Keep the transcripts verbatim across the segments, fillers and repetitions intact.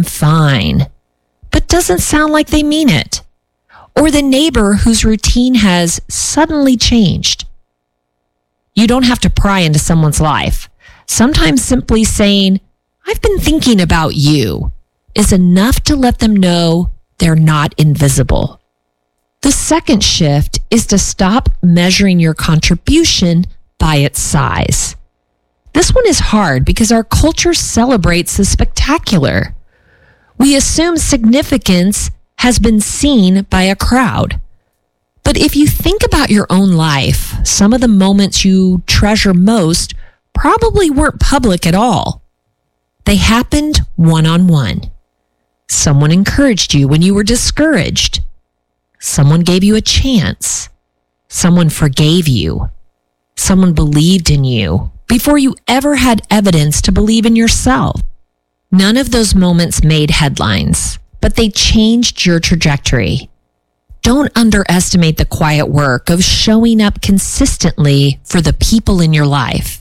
I'm fine, but doesn't sound like they mean it. Or the neighbor whose routine has suddenly changed. You don't have to pry into someone's life. Sometimes simply saying, I've been thinking about you, is enough to let them know they're not invisible. The second shift is to stop measuring your contribution by its size. This one is hard because our culture celebrates the spectacular. We assume significance has been seen by a crowd. But if you think about your own life, some of the moments you treasure most probably weren't public at all. They happened one-on-one. Someone encouraged you when you were discouraged. Someone gave you a chance. Someone forgave you. Someone believed in you before you ever had evidence to believe in yourself. None of those moments made headlines, but they changed your trajectory. Don't underestimate the quiet work of showing up consistently for the people in your life.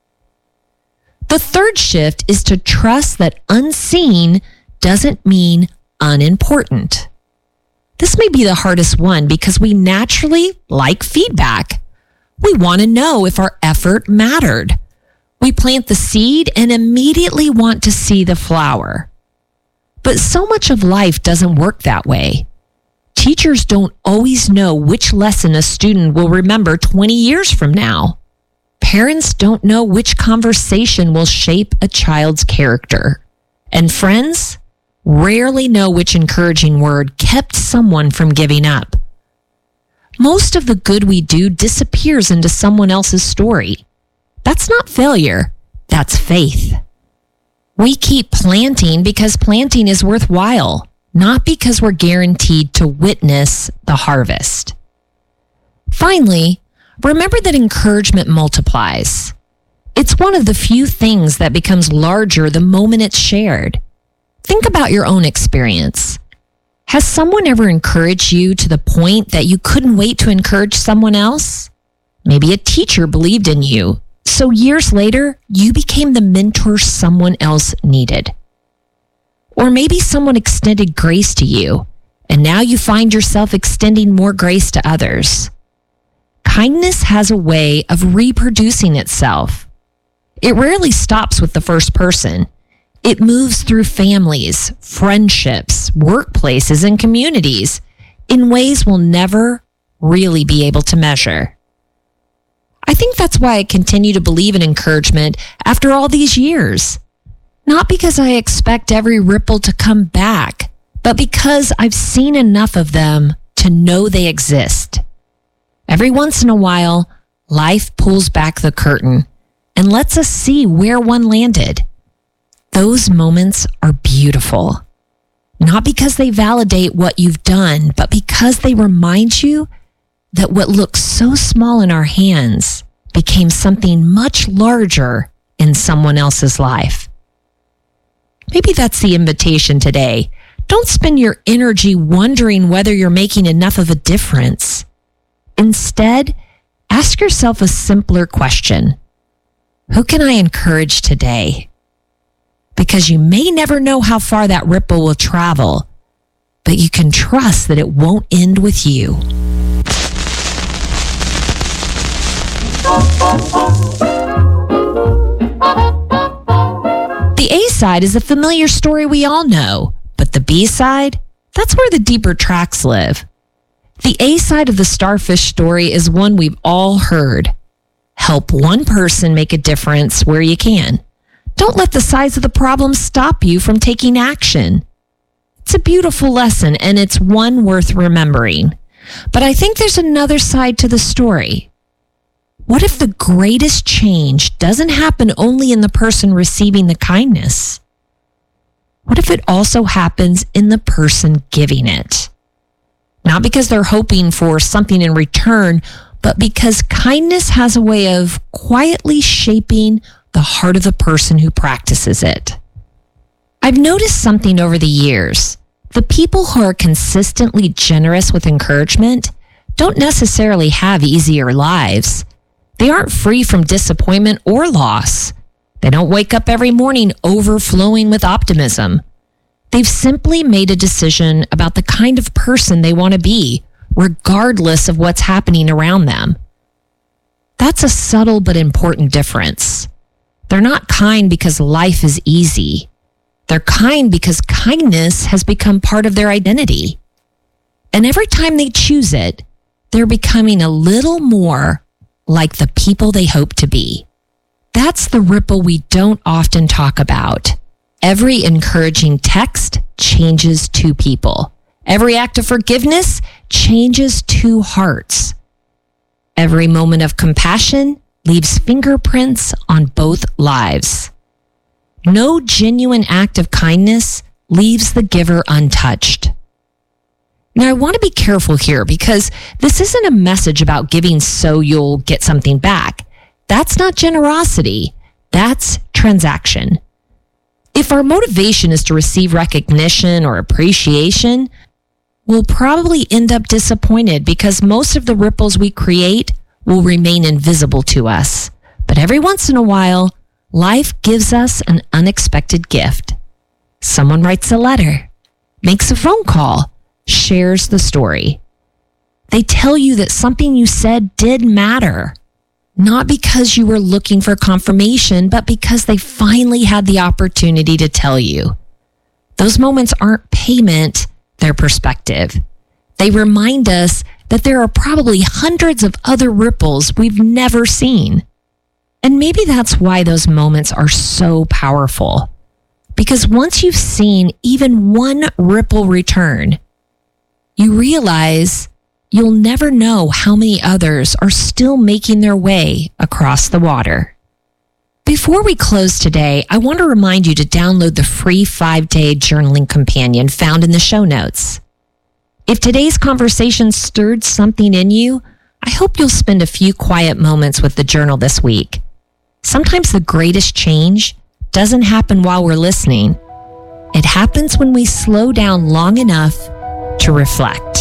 The third shift is to trust that unseen doesn't mean unimportant. This may be the hardest one because we naturally like feedback. We want to know if our effort mattered. We plant the seed and immediately want to see the flower. But so much of life doesn't work that way. Teachers don't always know which lesson a student will remember twenty years from now. Parents don't know which conversation will shape a child's character. And friends rarely know which encouraging word kept someone from giving up. Most of the good we do disappears into someone else's story. That's not failure. That's faith. We keep planting because planting is worthwhile, not because we're guaranteed to witness the harvest. Finally, remember that encouragement multiplies. It's one of the few things that becomes larger the moment it's shared. Think about your own experience. Has someone ever encouraged you to the point that you couldn't wait to encourage someone else? Maybe a teacher believed in you, so years later, you became the mentor someone else needed. Or maybe someone extended grace to you, and now you find yourself extending more grace to others. Kindness has a way of reproducing itself. It rarely stops with the first person. It moves through families, friendships, workplaces, and communities in ways we'll never really be able to measure. I think that's why I continue to believe in encouragement after all these years. Not because I expect every ripple to come back, but because I've seen enough of them to know they exist. Every once in a while, life pulls back the curtain and lets us see where one landed. Those moments are beautiful, not because they validate what you've done, but because they remind you that what looks so small in our hands became something much larger in someone else's life. Maybe that's the invitation today. Don't spend your energy wondering whether you're making enough of a difference. Instead, ask yourself a simpler question. Who can I encourage today? Because you may never know how far that ripple will travel, but you can trust that it won't end with you. The A side is a familiar story we all know, but the B side, that's where the deeper tracks live. The A side of the starfish story is one we've all heard. Help one person make a difference where you can. Don't let the size of the problem stop you from taking action. It's a beautiful lesson, and it's one worth remembering. But I think there's another side to the story. What if the greatest change doesn't happen only in the person receiving the kindness? What if it also happens in the person giving it? Not because they're hoping for something in return, but because kindness has a way of quietly shaping the heart of the person who practices it. I've noticed something over the years. The people who are consistently generous with encouragement don't necessarily have easier lives. They aren't free from disappointment or loss. They don't wake up every morning overflowing with optimism. They've simply made a decision about the kind of person they want to be, regardless of what's happening around them. That's a subtle but important difference. They're not kind because life is easy. They're kind because kindness has become part of their identity. And every time they choose it, they're becoming a little more like the people they hope to be. That's the ripple we don't often talk about. Every encouraging text changes two people. Every act of forgiveness changes two hearts. Every moment of compassion leaves fingerprints on both lives. No genuine act of kindness leaves the giver untouched. Now, I want to be careful here because this isn't a message about giving so you'll get something back. That's not generosity. That's transaction. If our motivation is to receive recognition or appreciation, we'll probably end up disappointed because most of the ripples we create will remain invisible to us. But every once in a while, life gives us an unexpected gift. Someone writes a letter, makes a phone call, shares the story. They tell you that something you said did matter, not because you were looking for confirmation, but because they finally had the opportunity to tell you. Those moments aren't payment, they're perspective. They remind us that there are probably hundreds of other ripples we've never seen. And maybe that's why those moments are so powerful. Because once you've seen even one ripple return, you realize you'll never know how many others are still making their way across the water. Before we close today, I want to remind you to download the free five-day journaling companion found in the show notes. If today's conversation stirred something in you, I hope you'll spend a few quiet moments with the journal this week. Sometimes the greatest change doesn't happen while we're listening. It happens when we slow down long enough to reflect.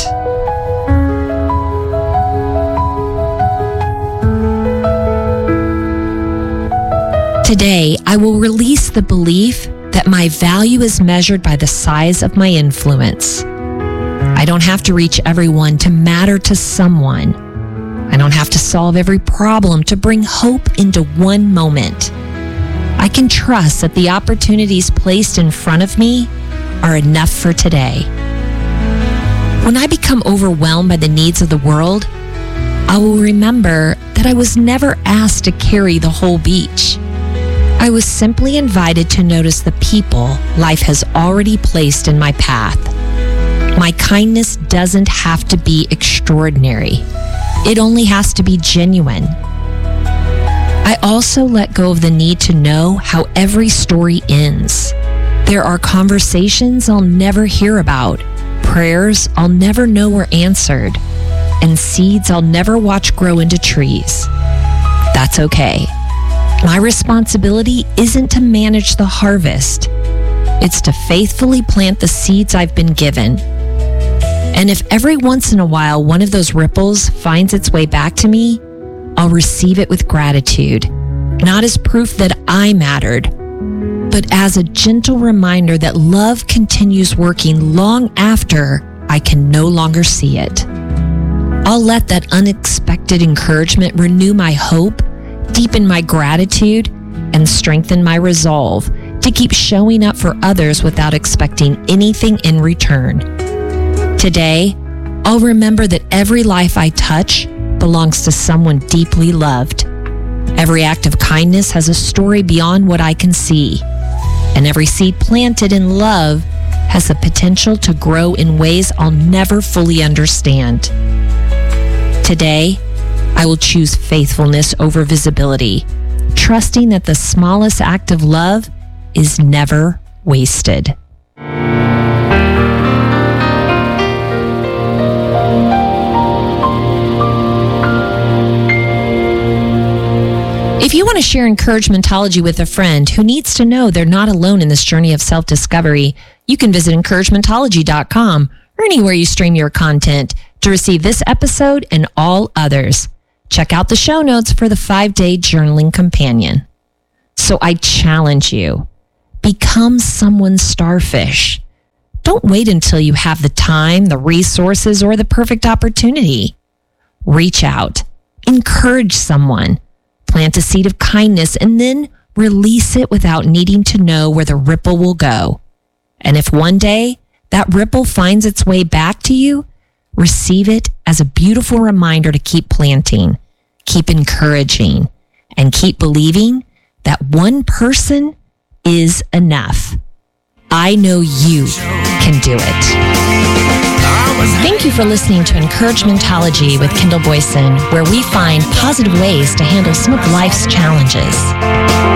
Today, I will release the belief that my value is measured by the size of my influence. I don't have to reach everyone to matter to someone. I don't have to solve every problem to bring hope into one moment. I can trust that the opportunities placed in front of me are enough for today. When I become overwhelmed by the needs of the world, I will remember that I was never asked to carry the whole beach. I was simply invited to notice the people life has already placed in my path. My kindness doesn't have to be extraordinary. It only has to be genuine. I also let go of the need to know how every story ends. There are conversations I'll never hear about, prayers I'll never know were answered, and seeds I'll never watch grow into trees. That's okay. My responsibility isn't to manage the harvest. It's to faithfully plant the seeds I've been given. And if every once in a while one of those ripples finds its way back to me, I'll receive it with gratitude, not as proof that I mattered, but as a gentle reminder that love continues working long after I can no longer see it. I'll let that unexpected encouragement renew my hope, deepen my gratitude, and strengthen my resolve to keep showing up for others without expecting anything in return. Today, I'll remember that every life I touch belongs to someone deeply loved. Every act of kindness has a story beyond what I can see, and every seed planted in love has the potential to grow in ways I'll never fully understand. Today, I will choose faithfulness over visibility, trusting that the smallest act of love is never wasted. If you want to share Encouragementology with a friend who needs to know they're not alone in this journey of self-discovery, you can visit encouragementology dot com or anywhere you stream your content to receive this episode and all others. Check out the show notes for the five-day journaling companion. So I challenge you, become someone's starfish. Don't wait until you have the time, the resources, or the perfect opportunity. Reach out, encourage someone, plant a seed of kindness, and then release it without needing to know where the ripple will go. And if one day that ripple finds its way back to you, receive it as a beautiful reminder to keep planting, keep encouraging, and keep believing that one person is enough. I know you can do it. Thank you for listening to Encouragementology with Kendall Boyson, where we find positive ways to handle some of life's challenges.